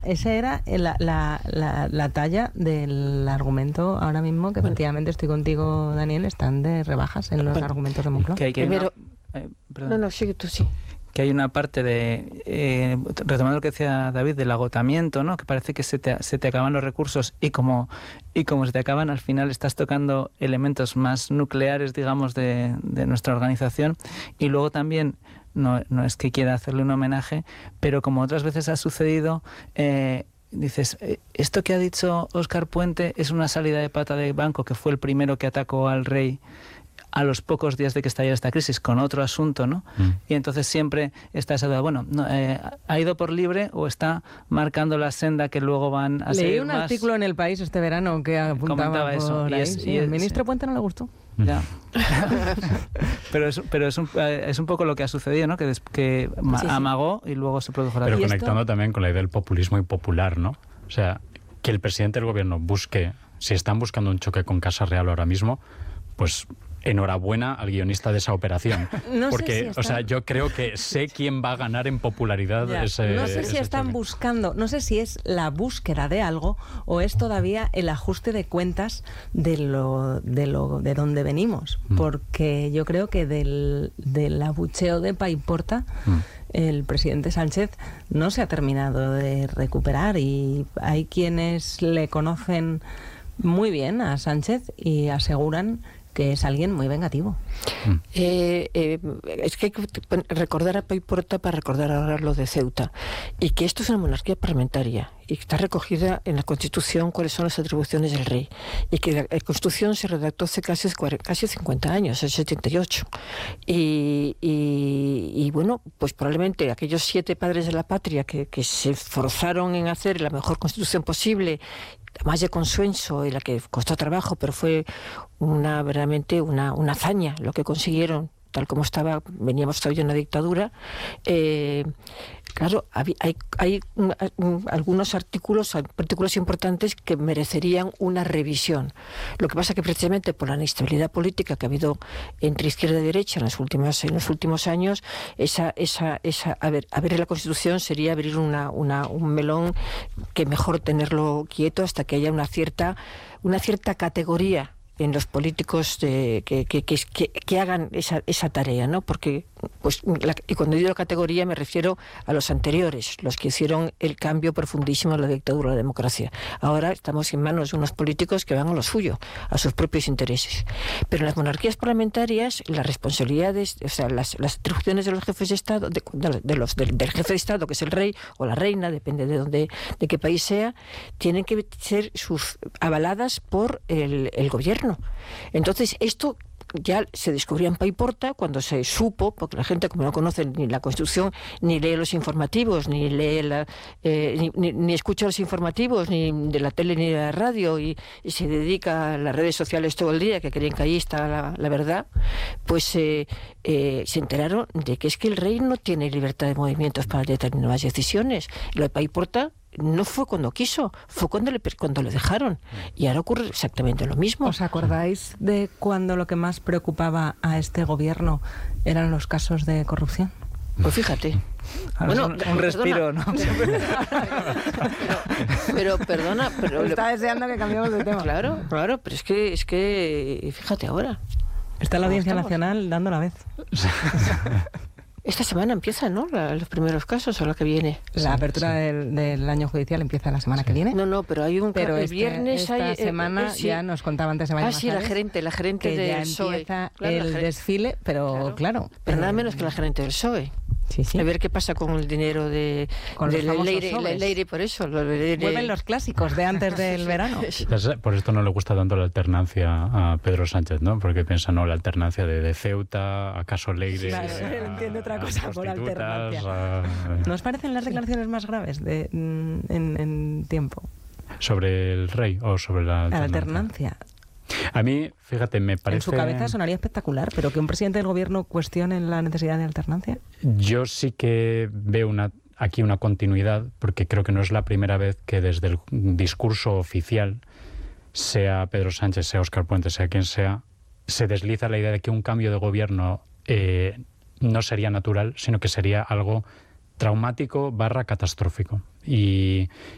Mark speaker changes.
Speaker 1: Esa era la talla del argumento ahora mismo, que efectivamente estoy contigo, Daniel, están de rebajas en los argumentos de Moncloa.
Speaker 2: Sigue tú, sí.
Speaker 3: Que hay una parte de, retomando lo que decía David, del agotamiento, ¿no? Que parece que se te acaban los recursos y como se te acaban, al final estás tocando elementos más nucleares, digamos, de nuestra organización. Y luego también, no es que quiera hacerle un homenaje, pero como otras veces ha sucedido, dices, esto que ha dicho Óscar Puente es una salida de pata de banco, que fue el primero que atacó al rey a los pocos días de que estallara esta crisis con otro asunto, ¿no? Y entonces siempre está esa duda, bueno, ¿ha ido por libre o está marcando la senda que luego van a seguir?
Speaker 1: Leí un artículo en El País este verano que apuntaba eso. Y el ministro Puente no le gustó.
Speaker 3: Ya. pero es un poco lo que ha sucedido, ¿no? Que amagó y luego se produjo la...
Speaker 4: Pero conectando también con la idea del populismo impopular, ¿no? O sea, que el presidente del gobierno busque, si están buscando un choque con Casa Real ahora mismo, pues enhorabuena al guionista de esa operación. Porque, o sea, yo creo que sé quién va a ganar en popularidad ese...
Speaker 1: No sé si están buscando, no sé si es la búsqueda de algo o es todavía el ajuste de cuentas de donde venimos. Porque yo creo que del abucheo de Paiporta, el presidente Sánchez no se ha terminado de recuperar, y hay quienes le conocen muy bien a Sánchez y aseguran que es alguien muy vengativo.
Speaker 2: Es que hay que recordar a Paiporta para recordar ahora lo de Ceuta, y que esto es una monarquía parlamentaria y que está recogida en la Constitución cuáles son las atribuciones del rey, y que la Constitución se redactó hace casi 50 años, el 78, y bueno, pues probablemente aquellos 7 padres de la patria que se esforzaron en hacer la mejor Constitución posible, más de consenso, y la que costó trabajo, pero fue verdaderamente una hazaña lo que consiguieron, tal como veníamos todavía en una dictadura. Claro, hay algunos artículos importantes que merecerían una revisión. Lo que pasa que precisamente por la inestabilidad política que ha habido entre izquierda y derecha en los últimos años, abrir la Constitución sería abrir un melón que mejor tenerlo quieto hasta que haya una cierta categoría en los políticos que hagan esa tarea, ¿no? Porque, y cuando digo categoría me refiero a los anteriores, los que hicieron el cambio profundísimo en la dictadura de la democracia. Ahora estamos en manos de unos políticos que van a lo suyo, a sus propios intereses. Pero en las monarquías parlamentarias, las responsabilidades, o sea, las atribuciones de los jefes de Estado, del jefe de Estado, que es el rey o la reina, depende de qué país sea, tienen que ser avaladas por el gobierno. Entonces, esto ya se descubrió en Paiporta cuando se supo, porque la gente, como no conoce ni la Constitución, ni lee los informativos, ni lee ni escucha los informativos, ni de la tele ni de la radio, y se dedica a las redes sociales todo el día, que creen que ahí está la verdad, pues se enteraron de que es que el rey no tiene libertad de movimientos para determinadas decisiones. Lo de Paiporta no fue cuando quiso, fue cuando le dejaron. Y ahora ocurre exactamente lo mismo.
Speaker 1: ¿Os acordáis de cuando lo que más preocupaba a este gobierno eran los casos de corrupción?
Speaker 2: Pues fíjate.
Speaker 3: Bueno, un respiro, ¿no?
Speaker 2: Pero perdona, pero
Speaker 1: está deseando que cambiemos de tema.
Speaker 2: Claro, pero es que fíjate ahora.
Speaker 1: Está la Audiencia Nacional dando la vez.
Speaker 2: Esta semana empieza, ¿no? Los primeros casos, o la que viene.
Speaker 1: La apertura del año judicial empieza la semana que viene.
Speaker 2: No, pero hay
Speaker 1: el viernes esta semana ya nos contaba antes de mañana.
Speaker 2: La gerente
Speaker 1: que
Speaker 2: del
Speaker 1: ya
Speaker 2: PSOE.
Speaker 1: Empieza el desfile, pero claro.
Speaker 2: Pero nada menos que la gerente del PSOE.
Speaker 1: Sí.
Speaker 2: A ver qué pasa con el dinero de Leire, por eso.
Speaker 1: Vuelven los clásicos de antes del verano.
Speaker 4: Por esto no le gusta tanto la alternancia a Pedro Sánchez, ¿no? Porque piensa, no, la alternancia de Ceuta, acaso Leire...
Speaker 1: Claro, él entiende otra cosa por alternancia. ¿Nos parecen las declaraciones más graves en tiempo?
Speaker 4: ¿Sobre el rey o sobre la alternancia? A mí, fíjate, me parece...
Speaker 1: En su cabeza sonaría espectacular, pero que un presidente del gobierno cuestione la necesidad de alternancia.
Speaker 4: Yo sí que veo aquí una continuidad, porque creo que no es la primera vez que desde el discurso oficial, sea Pedro Sánchez, sea Óscar Puente, sea quien sea, se desliza la idea de que un cambio de gobierno no sería natural, sino que sería algo traumático / catastrófico. Y